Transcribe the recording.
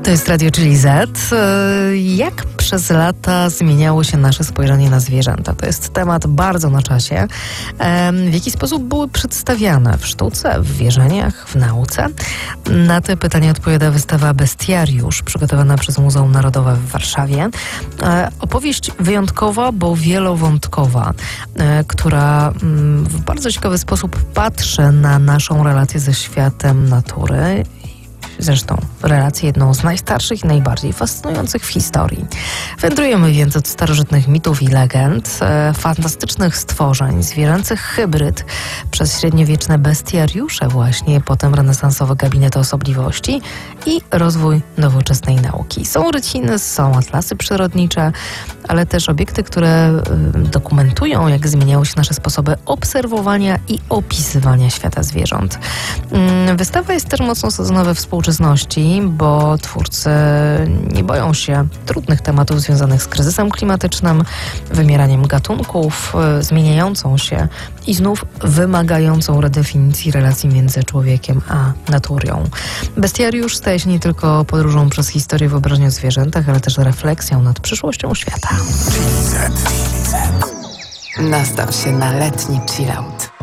To jest Radio Czyli Z. Jak przez lata zmieniało się nasze spojrzenie na zwierzęta? To jest temat bardzo na czasie. W jaki sposób były przedstawiane w sztuce, w wierzeniach, w nauce? Na te pytania odpowiada wystawa Bestiariusz, przygotowana przez Muzeum Narodowe w Warszawie. Opowieść wyjątkowa, bo wielowątkowa, która w bardzo ciekawy sposób patrzy na naszą relację ze światem natury. Zresztą relację jedną z najstarszych i najbardziej fascynujących w historii. Wędrujemy więc od starożytnych mitów i legend, fantastycznych stworzeń, zwierzęcych hybryd, przez średniowieczne bestiariusze właśnie, potem renesansowe gabinety osobliwości i rozwój nowoczesnej nauki. Są ryciny, są atlasy przyrodnicze, ale też obiekty, które dokumentują, jak zmieniały się nasze sposoby obserwowania i opisywania świata zwierząt. Wystawa jest też mocno osadzona we współczesności, bo twórcy nie boją się trudnych tematów związanych z kryzysem klimatycznym, wymieraniem gatunków, zmieniającą się i znów wymagającą redefinicji relacji między człowiekiem a naturą. Bestiariusz staje się nie tylko podróżą przez historię wyobraźni o zwierzętach, ale też refleksją nad przyszłością świata. Nastaw się na letni chillout.